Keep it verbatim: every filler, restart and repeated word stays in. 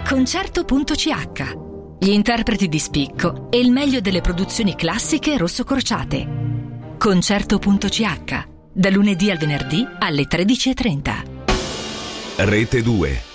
Concerto.ch. Gli interpreti di spicco e il meglio delle produzioni classiche rosso-crociate. Concerto.ch. Da lunedì al venerdì alle tredici e trenta. Rete due.